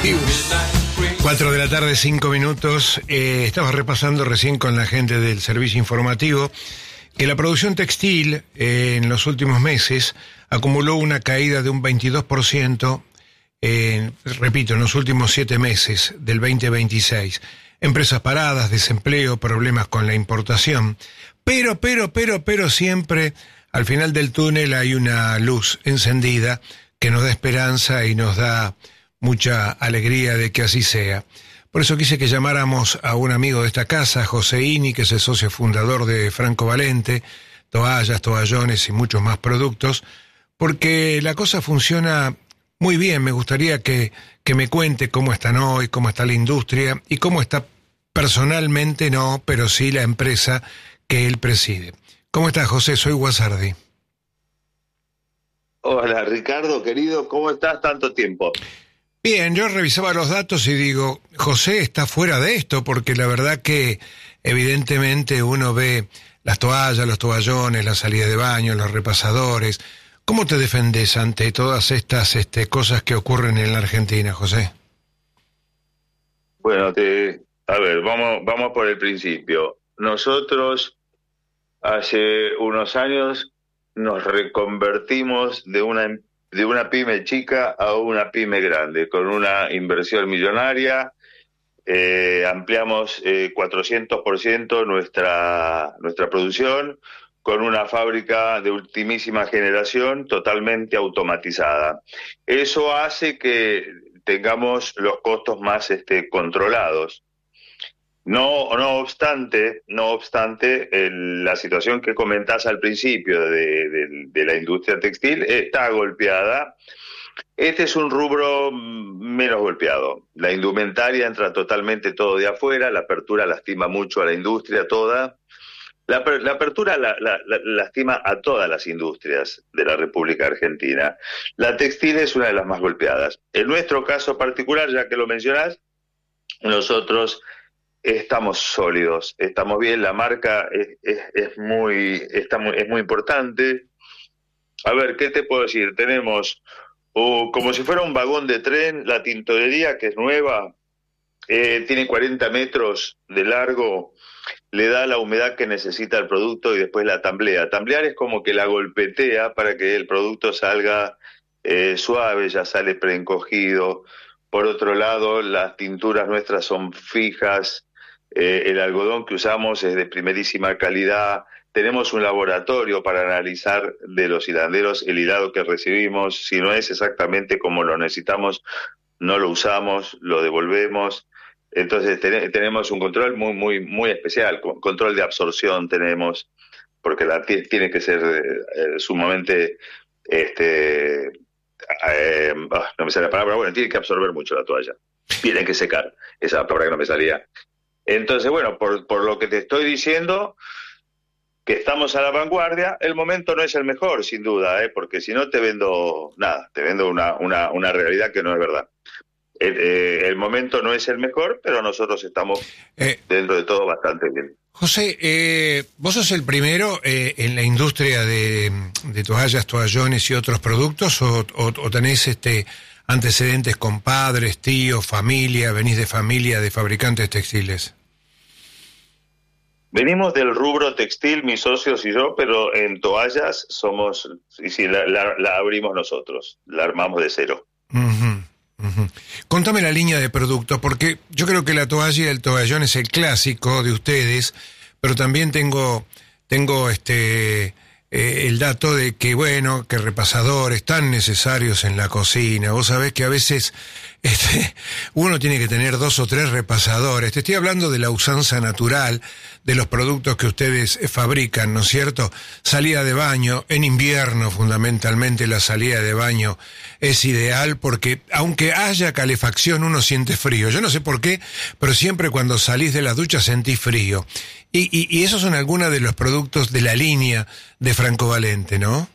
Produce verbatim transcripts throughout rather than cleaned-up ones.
informativo. Cuatro de la tarde, cinco minutos. Eh, estamos repasando recién con la gente del servicio informativo que la producción textil eh, en los últimos meses acumuló una caída de un veintidós por ciento, eh, repito, en los últimos siete meses del veinte veintiséis. Empresas paradas, desempleo, problemas con la importación. Pero, pero, pero, pero siempre al final del túnel hay una luz encendida que nos da esperanza y nos da mucha alegría de que así sea. Por eso quise que llamáramos a un amigo de esta casa, José Ini, que es el socio fundador de Franco Valente, toallas, toallones y muchos más productos, porque la cosa funciona muy bien. Me gustaría que, que me cuente cómo están hoy, cómo está la industria y cómo está personalmente, no, pero sí la empresa que él preside. ¿Cómo estás, José? Soy Guasardi. Hola, Ricardo, querido, ¿cómo estás? Tanto tiempo. Bien, yo revisaba los datos y digo, José está fuera de esto, porque la verdad que evidentemente uno ve las toallas, los toallones, la salida de baño, los repasadores. ¿Cómo te defendés ante todas estas este, cosas que ocurren en la Argentina, José? Bueno, te, a ver, vamos, vamos por el principio. Nosotros hace unos años nos reconvertimos de una de una pyme chica a una pyme grande, con una inversión millonaria, eh, ampliamos eh, cuatrocientos por ciento nuestra, nuestra producción, con una fábrica de ultimísima generación totalmente automatizada. Eso hace que tengamos los costos más este, controlados. No, no obstante, no obstante, el, la situación que comentás al principio de, de, de la industria textil está golpeada. Este es un rubro menos golpeado. La indumentaria entra totalmente todo de afuera, la apertura lastima mucho a la industria toda. La, la apertura la, la, la, lastima a todas las industrias de la República Argentina. La textil es una de las más golpeadas. En nuestro caso particular, ya que lo mencionás, nosotros estamos sólidos, estamos bien, la marca es, es, es, muy, está muy, es muy importante. A ver, ¿qué te puedo decir? Tenemos, uh, como si fuera un vagón de tren, la tintorería, que es nueva, eh, tiene cuarenta metros de largo, le da la humedad que necesita el producto y después la tamblea. Tamblear es como que la golpetea para que el producto salga eh, suave, ya sale preencogido. Por otro lado, las tinturas nuestras son fijas, eh, el algodón que usamos es de primerísima calidad. Tenemos un laboratorio para analizar de los hilanderos el hilado que recibimos. Si no es exactamente como lo necesitamos, no lo usamos, lo devolvemos. Entonces ten- tenemos un control muy muy muy especial, con- control de absorción tenemos, porque la t- tiene que ser eh, sumamente, este, eh, ah, no me sale la palabra, bueno, tiene que absorber mucho la toalla, tiene que secar, esa palabra que no me salía. Entonces, bueno, por, por lo que te estoy diciendo, que estamos a la vanguardia, el momento no es el mejor, sin duda, ¿eh? Porque si no te vendo nada, te vendo una, una, una realidad que no es verdad. El, eh, el momento no es el mejor, pero nosotros estamos eh, dentro de todo bastante bien. José, eh, vos sos el primero eh, en la industria de, de toallas, toallones y otros productos, o, o, o tenés este antecedentes con padres, tíos, familia, venís de familia de fabricantes textiles. Venimos del rubro textil, mis socios y yo, pero en toallas somos, y sí, la, la, la abrimos nosotros, la armamos de cero. Uh-huh. Uh-huh. Contame la línea de productos, porque yo creo que la toalla y el toallón es el clásico de ustedes, pero también tengo tengo este eh, el dato de que, bueno, que repasadores tan necesarios en la cocina. Vos sabés que a veces este, uno tiene que tener dos o tres repasadores. Te estoy hablando de la usanza natural de los productos que ustedes fabrican, ¿no es cierto? Salida de baño, en invierno fundamentalmente la salida de baño es ideal porque aunque haya calefacción uno siente frío. Yo no sé por qué, pero siempre cuando salís de la ducha sentís frío. Y, y, y esos son algunos de los productos de la línea de Franco Valente, ¿no?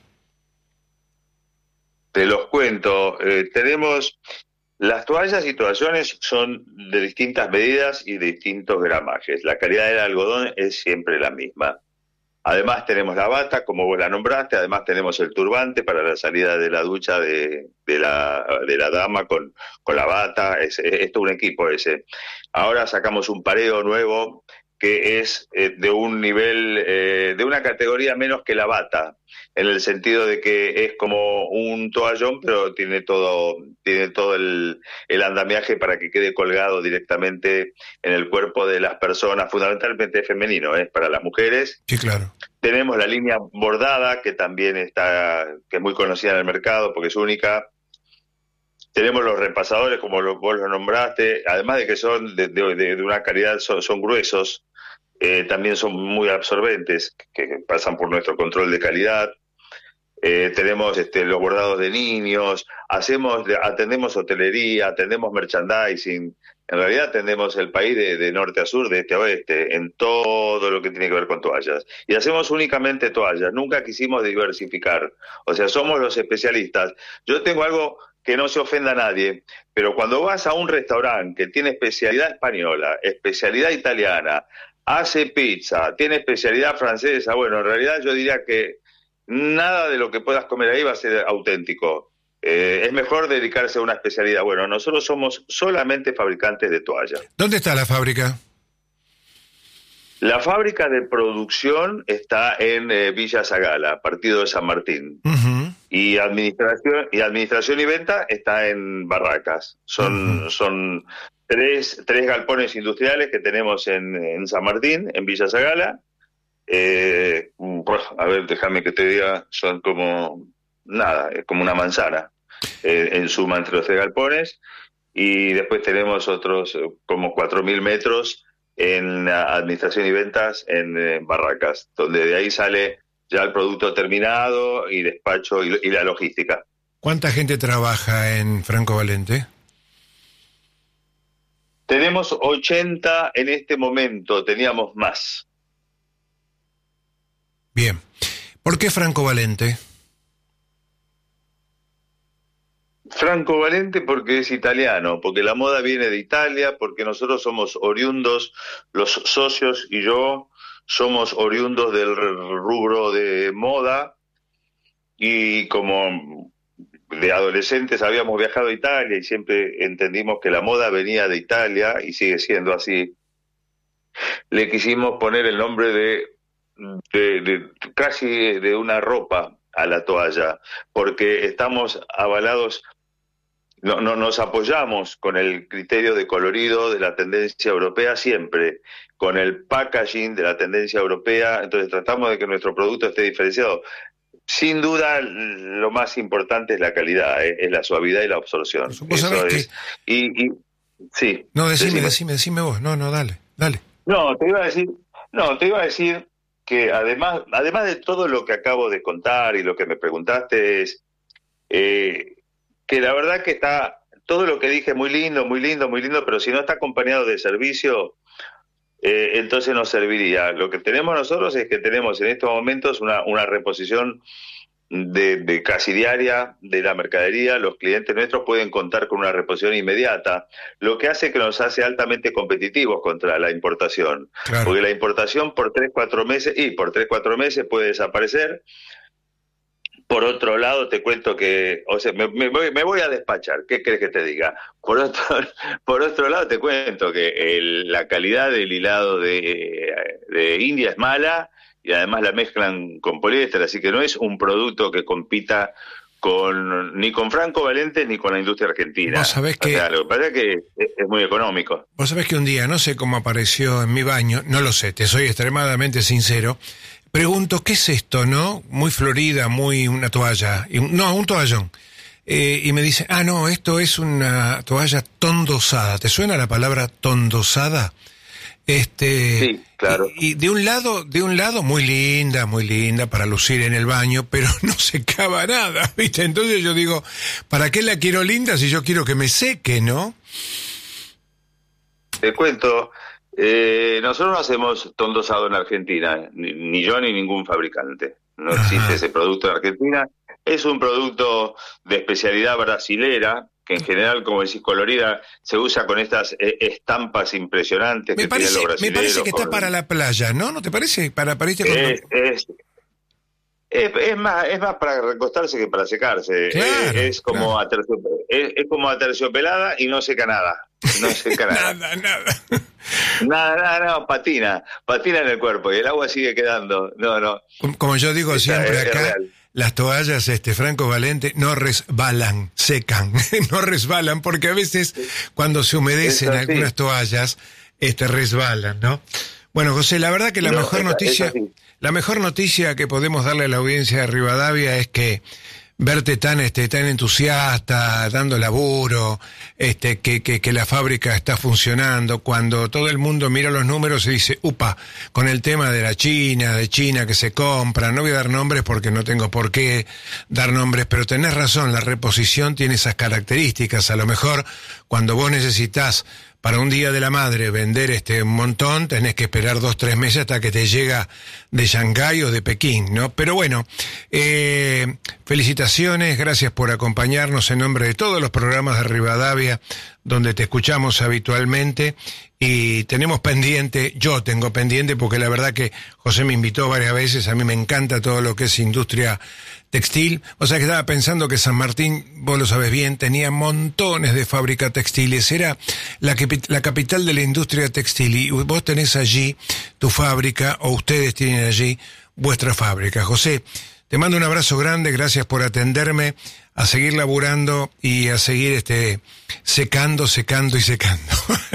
Te los cuento. Eh, tenemos... Las toallas y toallones son de distintas medidas y de distintos gramajes. La calidad del algodón es siempre la misma. Además tenemos la bata, como vos la nombraste, además tenemos el turbante para la salida de la ducha de, de, la, de la dama con, con la bata, es, es todo un equipo ese. Ahora sacamos un pareo nuevo que es eh, de un nivel, eh, de una categoría menos que la bata, en el sentido de que es como un toallón, pero tiene todo, tiene todo el, el andamiaje para que quede colgado directamente en el cuerpo de las personas, fundamentalmente femenino, ¿eh? Para las mujeres. Sí, claro. Tenemos la línea bordada, que también está, que es muy conocida en el mercado porque es única. Tenemos los repasadores, como lo, vos lo nombraste, además de que son de, de, de una calidad, son, son gruesos, eh, también son muy absorbentes, que, que pasan por nuestro control de calidad. Eh, tenemos este, los bordados de niños, hacemos, atendemos hotelería, atendemos merchandising. En realidad atendemos el país de, de norte a sur, de este a oeste, en todo lo que tiene que ver con toallas. Y hacemos únicamente toallas, nunca quisimos diversificar. O sea, somos los especialistas. Yo tengo algo que no se ofenda a nadie, pero cuando vas a un restaurante que tiene especialidad española, especialidad italiana, hace pizza, tiene especialidad francesa, bueno, en realidad yo diría que nada de lo que puedas comer ahí va a ser auténtico. Eh, es mejor dedicarse a una especialidad. Bueno, nosotros somos solamente fabricantes de toallas. ¿Dónde está la fábrica? La fábrica de producción está en eh, Villa Zagala, partido de San Martín. Uh-huh. Y administración y administración y venta está en Barracas. Son, uh-huh. son tres, tres galpones industriales que tenemos en, en San Martín, en Villa Zagala. Eh, a ver, déjame que te diga, son como nada, es como una manzana eh, en suma entre los tres galpones, y después tenemos otros eh, como cuatro mil metros en administración y ventas en eh, Barracas, donde de ahí sale ya el producto terminado y despacho y, y la logística. ¿Cuánta gente trabaja en Franco Valente? Tenemos ochenta en este momento, teníamos más. Bien. ¿Por qué Franco Valente? Franco Valente porque es italiano, porque la moda viene de Italia, porque nosotros somos oriundos, los socios y yo somos oriundos del rubro de moda, y como de adolescentes habíamos viajado a Italia y siempre entendimos que la moda venía de Italia y sigue siendo así. Le quisimos poner el nombre de De, de casi de una ropa a la toalla, porque estamos avalados, no, no nos apoyamos con el criterio de colorido de la tendencia europea siempre, con el packaging de la tendencia europea, entonces tratamos de que nuestro producto esté diferenciado. Sin duda, lo más importante es la calidad, ¿eh? Es la suavidad y la absorción. Eso es. Que... Y, y sí. No, decime, decime, decime vos. No, no, dale, dale. No, te iba a decir, no, te iba a decir. que además además de todo lo que acabo de contar y lo que me preguntaste es eh, que la verdad que está todo lo que dije muy lindo, muy lindo, muy lindo, pero si no está acompañado de servicio, eh, entonces no serviría. Lo que tenemos nosotros es que tenemos en estos momentos una, una reposición de, de casi diaria de la mercadería. Los clientes nuestros pueden contar con una reposición inmediata, lo que hace que nos hace altamente competitivos contra la importación. Claro. Porque la importación por tres, cuatro meses, y por tres, cuatro meses puede desaparecer. Por otro lado, te cuento que, o sea, me, me, voy, me voy a despachar, ¿qué crees que te diga? Por otro, por otro lado, te cuento que el, la calidad del hilado de, de India es mala, y además la mezclan con poliéster, así que no es un producto que compita con ni con Franco Valente ni con la industria argentina. Vos sabés que... O sea, lo que pasa es que es, es muy económico. Vos sabés que un día, no sé cómo apareció en mi baño, no lo sé, te soy extremadamente sincero, pregunto, ¿qué es esto, no? Muy florida, muy una toalla, no, un toallón. Eh, y me dice, ah, no, esto es una toalla tondosada. ¿Te suena la palabra tondosada? Este, sí, claro. Y, y de un lado, de un lado muy linda, muy linda para lucir en el baño, pero no secaba nada, ¿viste? Entonces yo digo, ¿para qué la quiero linda si yo quiero que me seque, no? Te cuento, eh, nosotros no hacemos tondosado en Argentina, ni, ni yo ni ningún fabricante. No existe Ajá. ese producto en Argentina. Es un producto de especialidad brasilera, que en general, como decís, colorida, se usa con estas eh, estampas impresionantes me que parece, tienen los me parece que con... está para la playa, ¿no? ¿No te parece? Para, para irte con... es, es, es, es más es más para recostarse que para secarse. Claro, es, es como claro. aterciopelada, es, es como aterciopelada y no seca nada. No seca nada. nada, nada. Nada, nada, nada, patina, patina en el cuerpo y el agua sigue quedando. No, no. Como, como yo digo Esta siempre es, acá, es las toallas, este Franco Valente, no resbalan, secan, no resbalan, porque a veces cuando se humedecen Eso algunas sí. toallas, este resbalan, ¿no? Bueno, José, la verdad que la No, mejor esa- noticia, esa sí. la mejor noticia que podemos darle a la audiencia de Rivadavia es que verte tan este tan entusiasta, dando laburo, este que, que, que la fábrica está funcionando, cuando todo el mundo mira los números y dice, upa, con el tema de la China, de China que se compra, no voy a dar nombres porque no tengo por qué dar nombres, pero tenés razón, la reposición tiene esas características, a lo mejor cuando vos necesitas para un Día de la Madre vender este un montón, tenés que esperar dos, tres meses hasta que te llega de Shanghái o de Pekín, ¿no? Pero bueno, eh, felicitaciones, gracias por acompañarnos en nombre de todos los programas de Rivadavia, donde te escuchamos habitualmente, y tenemos pendiente, yo tengo pendiente, porque la verdad que José me invitó varias veces, a mí me encanta todo lo que es industria textil. O sea que estaba pensando que San Martín, vos lo sabés bien, tenía montones de fábricas textiles, era la, la capital de la industria textil, y vos tenés allí tu fábrica, o ustedes tienen allí vuestra fábrica. José, te mando un abrazo grande, gracias por atenderme, a seguir laburando y a seguir este secando, secando y secando.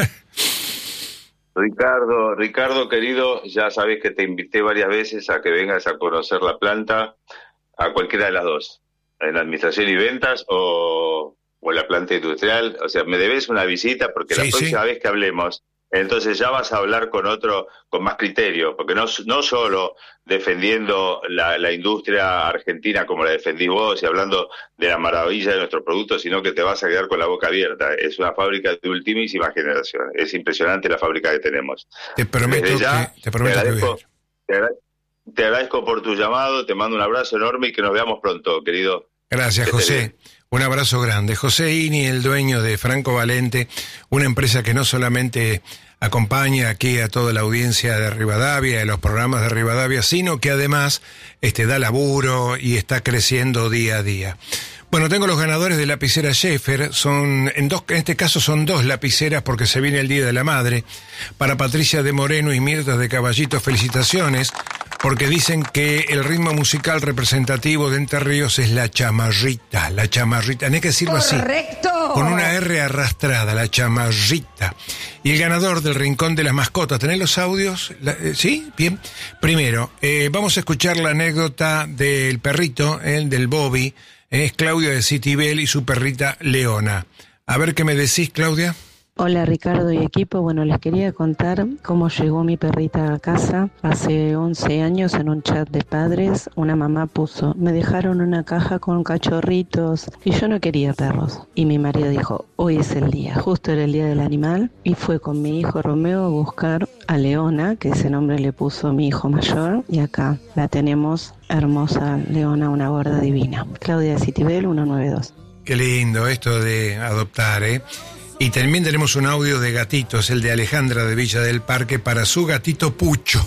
Ricardo, Ricardo querido, ya sabés que te invité varias veces a que vengas a conocer la planta, a cualquiera de las dos, en administración y ventas o, o en la planta industrial. O sea, me debes una visita porque Sí, la próxima sí. vez que hablemos, entonces ya vas a hablar con otro, con más criterio, porque no, no solo defendiendo la, la industria argentina como la defendís vos y hablando de la maravilla de nuestros productos, sino que te vas a quedar con la boca abierta. Es una fábrica de ultimísima generación. Es impresionante la fábrica que tenemos. Te prometo Desde ya, que, te prometo te que voy a agradezco, ir. te agra- te agradezco por tu llamado, te mando un abrazo enorme y que nos veamos pronto, querido. Gracias, Que estés José. bien. Un abrazo grande. José Ini, el dueño de Franco Valente, una empresa que no solamente acompaña aquí a toda la audiencia de Rivadavia, de los programas de Rivadavia, sino que además este, da laburo y está creciendo día a día. Bueno, tengo los ganadores de lapicera Schaefer, son, en dos, en este caso son dos lapiceras porque se viene el Día de la Madre. Para Patricia de Moreno y Mirta de Caballito, felicitaciones, porque dicen que el ritmo musical representativo de Entre Ríos es la chamarrita, la chamarrita, tenés que decirlo así. ¡Correcto! Con una R arrastrada, la chamarrita. Y el ganador del Rincón de las Mascotas, ¿tenés los audios? La, eh, ¿Sí? Bien. Primero, eh, vamos a escuchar la anécdota del perrito, el del Bobby. Es Claudia de Citibel y su perrita Leona. A ver qué me decís, Claudia. Hola Ricardo y equipo, bueno, les quería contar cómo llegó mi perrita a casa. Hace once años en un chat de padres, una mamá puso, me dejaron una caja con cachorritos y yo no quería perros. Y mi marido dijo, hoy es el día, justo era el día del animal, y fue con mi hijo Romeo a buscar a Leona, que ese nombre le puso mi hijo mayor, y acá la tenemos, hermosa Leona, una gorda divina. Claudia de Citibel, ciento noventa y dos. Qué lindo esto de adoptar, ¿eh? Y también tenemos un audio de gatitos, el de Alejandra de Villa del Parque para su gatito Pucho.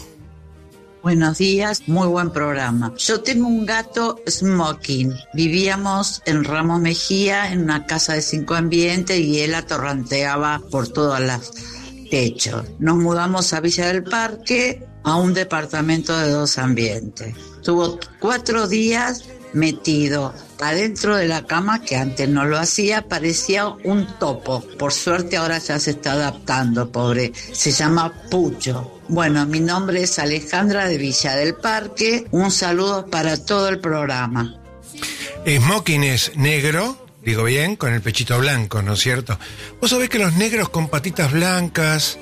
Buenos días, muy buen programa. Yo tengo un gato Smoking. Vivíamos en Ramos Mejía, en una casa de cinco ambientes, y él atorranteaba por todos los techos. Nos mudamos a Villa del Parque, a un departamento de dos ambientes. Estuvo cuatro días metido adentro de la cama, que antes no lo hacía, parecía un topo. Por suerte ahora ya se está adaptando, pobre. Se llama Pucho. Bueno, mi nombre es Alejandra de Villa del Parque. Un saludo para todo el programa. Smoking es negro, digo bien, con el pechito blanco, ¿no es cierto? Vos sabés que los negros con patitas blancas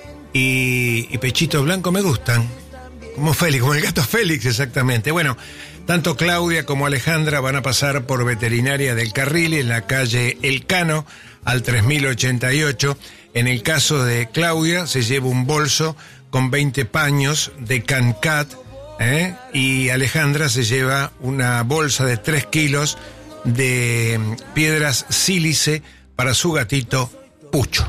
y, y pechito blanco me gustan. Como Félix, como el gato Félix, exactamente. Bueno, tanto Claudia como Alejandra van a pasar por Veterinaria del Carril en la calle El Cano, al tres mil ochenta y ocho. En el caso de Claudia, se lleva un bolso con veinte paños de Cancat, ¿eh? Y Alejandra se lleva una bolsa de tres kilos de piedras sílice para su gatito Pucho.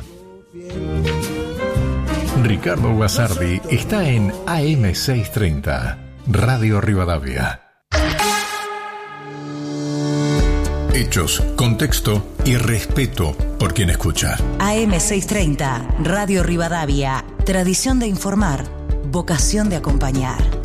Ricardo Guasardi está en A M seiscientos treinta, Radio Rivadavia. Hechos, contexto y respeto por quien escucha. A M seiscientos treinta, Radio Rivadavia. Tradición de informar, vocación de acompañar.